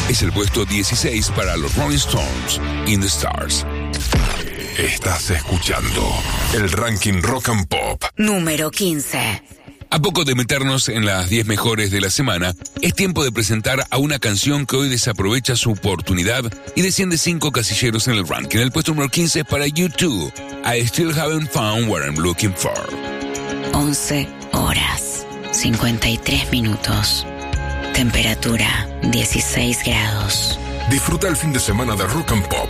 es el puesto 16 para los Rolling Stones, In the Stars. Estás escuchando el ranking Rock and Pop. Número 15. A poco de meternos en las 10 mejores de la semana, es tiempo de presentar a una canción que hoy desaprovecha su oportunidad y desciende 5 casilleros en el ranking. El puesto número 15 es para U2, I Still Haven't Found What I'm Looking For. 11 horas, 53 minutos. Temperatura, 16 grados. Disfruta el fin de semana de Rock and Pop